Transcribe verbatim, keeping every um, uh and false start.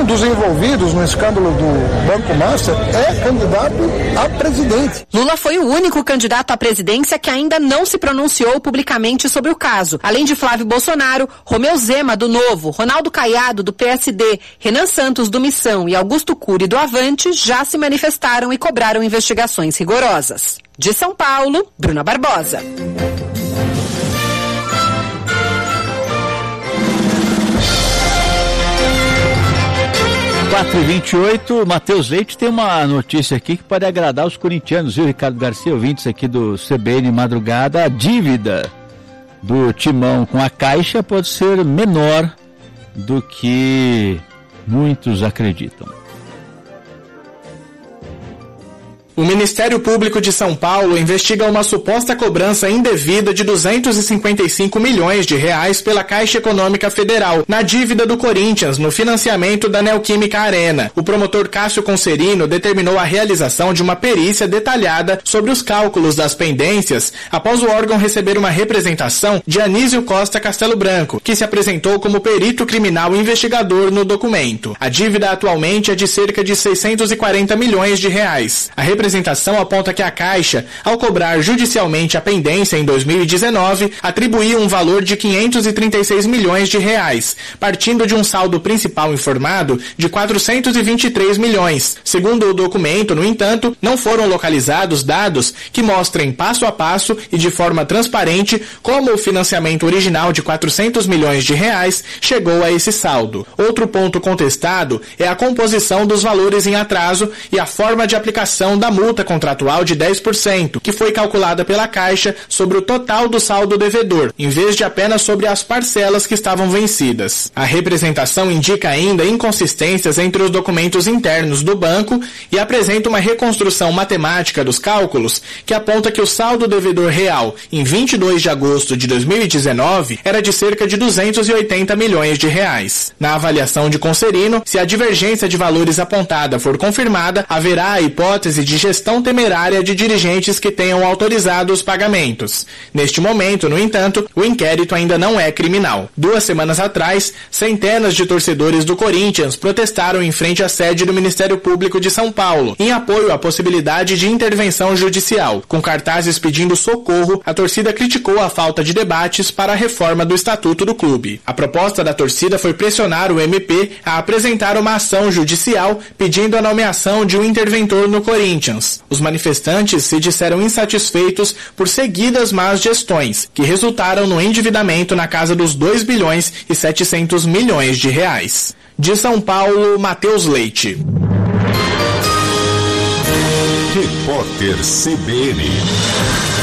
dos envolvidos no escândalo do Banco Master é candidato a presidente. Lula foi o único candidato à presidência que ainda não se pronunciou publicamente sobre o caso. Além de Flávio Bolsonaro, Romeu Zema, do Novo, Ronaldo Caiado, do P S D, Renan Santos, do Missão e Augusto Cury, do Avante, já se manifestaram e cobraram investigações rigorosas. De São Paulo, Bruna Barbosa. quatro e vinte e oito, Matheus Leite tem uma notícia aqui que pode agradar os corintianos, viu, Ricardo Garcia, ouvintes aqui do C B N Madrugada. A dívida do Timão com a Caixa pode ser menor do que muitos acreditam. O Ministério Público de São Paulo investiga uma suposta cobrança indevida de duzentos e cinquenta e cinco milhões de reais pela Caixa Econômica Federal na dívida do Corinthians no financiamento da Neoquímica Arena. O promotor Cássio Concerino determinou a realização de uma perícia detalhada sobre os cálculos das pendências após o órgão receber uma representação de Anísio Costa Castelo Branco, que se apresentou como perito criminal investigador no documento. A dívida atualmente é de cerca de seiscentos e quarenta milhões de reais. A representação A apresentação aponta que a Caixa, ao cobrar judicialmente a pendência em dois mil e dezenove, atribuía um valor de quinhentos e trinta e seis milhões de reais, partindo de um saldo principal informado de quatrocentos e vinte e três milhões. Segundo o documento, no entanto, não foram localizados dados que mostrem passo a passo e de forma transparente como o financiamento original de quatrocentos milhões de reais chegou a esse saldo. Outro ponto contestado é a composição dos valores em atraso e a forma de aplicação da multa contratual de dez por cento, que foi calculada pela Caixa sobre o total do saldo devedor, em vez de apenas sobre as parcelas que estavam vencidas. A representação indica ainda inconsistências entre os documentos internos do banco e apresenta uma reconstrução matemática dos cálculos que aponta que o saldo devedor real em vinte e dois de agosto de dois mil e dezenove era de cerca de duzentos e oitenta milhões de reais. Na avaliação de Concerino, se a divergência de valores apontada for confirmada, haverá a hipótese de gestão temerária de dirigentes que tenham autorizado os pagamentos. Neste momento, no entanto, o inquérito ainda não é criminal. Duas semanas atrás, centenas de torcedores do Corinthians protestaram em frente à sede do Ministério Público de São Paulo, em apoio à possibilidade de intervenção judicial. Com cartazes pedindo socorro, a torcida criticou a falta de debates para a reforma do Estatuto do clube. A proposta da torcida foi pressionar o M P a apresentar uma ação judicial pedindo a nomeação de um interventor no Corinthians. Os manifestantes se disseram insatisfeitos por seguidas más gestões, que resultaram no endividamento na casa dos dois bilhões e setecentos milhões de reais. De São Paulo, Matheus Leite. Repórter C B N.